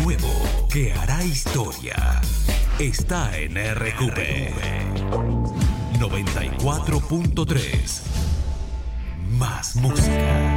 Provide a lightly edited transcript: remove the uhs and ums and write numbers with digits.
nuevo que hará historia está en RQP 94.3. Más música.